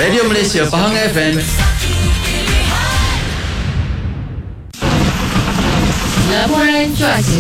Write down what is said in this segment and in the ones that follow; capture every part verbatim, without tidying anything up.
Radio Malaysia Pahang F M. Laporan cuaca.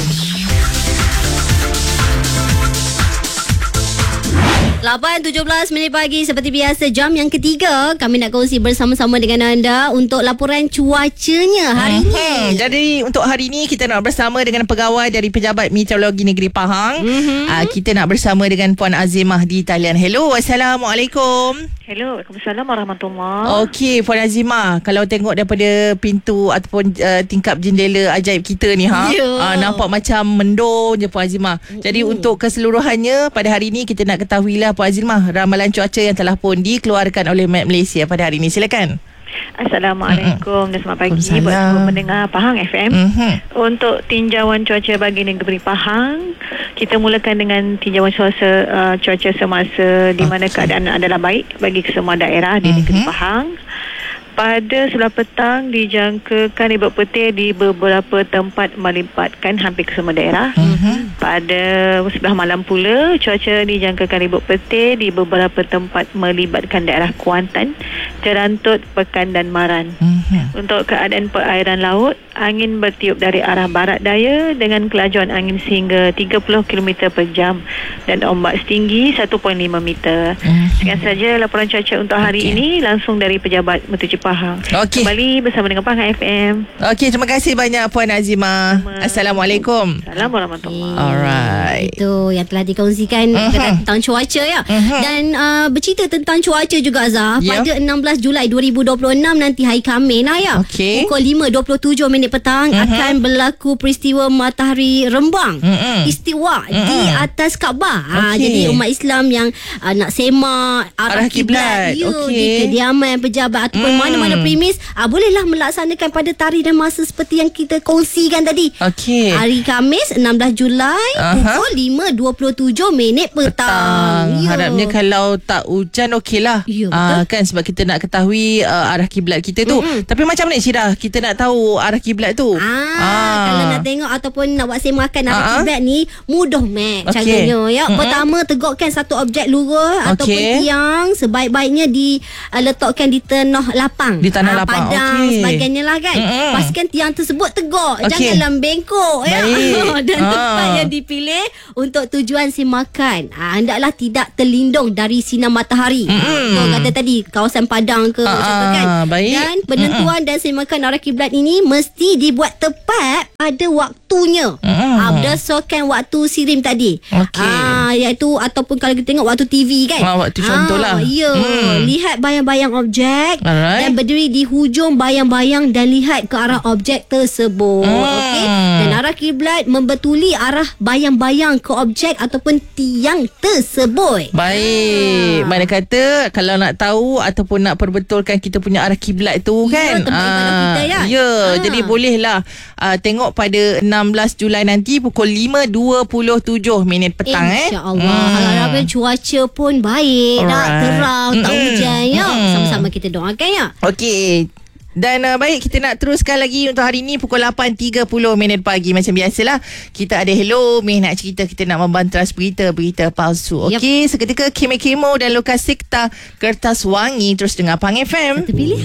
lapan tujuh belas minit pagi, seperti biasa jam yang ketiga kami nak kongsi bersama-sama dengan anda untuk laporan cuacanya hari mm-hmm. ini. Jadi untuk hari ini kita nak bersama dengan pegawai dari Pejabat Meteorologi Negeri Pahang. Mm-hmm. Uh, kita nak bersama dengan Puan Azimah di talian. Hello, Assalamualaikum. Hello, Waalaikumsalam warahmatullahi. Okey, Puan Azimah, kalau tengok daripada pintu ataupun uh, tingkap jendela ajaib kita ni ha, yeah. uh, nampak macam mendung je Puan Azimah. Jadi mm. untuk keseluruhannya pada hari ini kita nak ketahuilah Puan Azimah ramalan cuaca yang telah pun dikeluarkan oleh Met Malaysia pada hari ini. Silakan. Assalamualaikum mm-hmm. dan selamat pagi buat semua pendengar Pahang F M. Mm-hmm. Untuk tinjauan cuaca bagi negeri Pahang, kita mulakan dengan tinjauan cuaca uh, cuaca semasa di mana okay. keadaan adalah baik bagi semua daerah di mm-hmm. negeri Pahang. Pada sebelah petang dijangkakan ribut petir di beberapa tempat melibatkan hampir ke semua daerah. Mm-hmm. Pada sebelah malam pula cuaca dijangkakan ribut petir di beberapa tempat melibatkan daerah Kuantan, Jerantut, Pekan dan Maran. Mm-hmm. Untuk keadaan perairan laut, angin bertiup dari arah barat daya dengan kelajuan angin sehingga tiga puluh kilometer per jam dan ombak setinggi satu perpuluhan lima meter. Mm-hmm. Sekian saja laporan cuaca untuk hari okay. ini langsung dari Pejabat Meteorologi Pahang. Okay. Kembali bersama dengan Pahang F M. Okey, terima kasih banyak Puan Azimah. Sama. Assalamualaikum. Assalamualaikum warahmatullahi. Alright. Itu yang telah dikongsikan uh-huh. tentang cuaca ya. Uh-huh. Dan uh, bercerita tentang cuaca juga Azhar. Yeah. Pada enam belas Julai dua ribu dua puluh enam nanti hari Khamis lah ya. Okay. Pukul lima dua puluh tujuh minit petang uh-huh. akan berlaku peristiwa matahari rembang. Uh-huh. Istiwa uh-huh. di atas Kaabah. Okay. Ha, jadi umat Islam yang uh, nak semak arah, arah kiblat ya, okay. di kediaman pejabat ataupun uh-huh. mana-mana premis, ah, bolehlah melaksanakan pada tarikh dan masa seperti yang kita kongsikan tadi. Okey. Hari Khamis enam belas Julai uh-huh. pukul lima dua puluh tujuh minit petang. petang. Harapnya kalau tak hujan okeylah. Ya, uh, kan sebab kita nak ketahui uh, arah kiblat kita tu. Mm-hmm. Tapi macam mana Syirah kita nak tahu arah kiblat tu? Ah, ah. Kalau nak tengok ataupun nak buat semakan arah uh-huh. kiblat ni mudah mat okay. caranya ya. Mm-hmm. Pertama, tegakkan satu objek lurus okay. ataupun tiang sebaik-baiknya diletakkan uh, di tanah lapang. Di tanah ha, lapang. Padang okay. sebagainya lah kan. Mm-hmm. Pastikan tiang tersebut tegak. Okay. Janganlah bengkok ya. Dan ha. tempat yang dipilih untuk tujuan semakan ha, hendaklah tidak terlindung dari sinar matahari. Mm-hmm. So, kata tadi kawasan padang ke contoh kan. Baik. Dan penentuan mm-hmm. dan semakan arah kiblat ini mesti dibuat tepat pada waktunya. Mm-hmm. Ha, berdasarkan waktu sirim tadi. Okay. Ha, iaitu ataupun kalau kita tengok waktu T V kan. Ha, waktu contoh ha, lah. Ya. Mm. Lihat bayang-bayang objek. Alright. Dan berdiri di hujung bayang-bayang dan lihat ke arah objek tersebut. Hmm. Okey. Dan arah kiblat membetuli arah bayang-bayang ke objek ataupun tiang tersebut. Baik. Ha. Mana kata kalau nak tahu ataupun nak perbetulkan kita punya arah kiblat tu ya, kan. Tempat ibadah kita ya. Ya, ha. Jadi bolehlah uh, tengok pada enam belas Julai nanti pukul lima dua puluh tujuh minit petang eh. Insya-Allah. Hmm. Harapkan cuaca pun baik, tak terang, tak hujan ya. Sama-sama kita doakan ya. Okey. Dan uh, baik, kita nak teruskan lagi untuk hari ini pukul lapan tiga puluh minit pagi. Macam biasalah, kita ada Hello Meh nak cerita, kita nak membantras berita-berita palsu. Okey, yep. Seketika Kemo Kemo dan Lukas Sikta Kertas Wangi terus dengar Pahang F M. Satu pilih.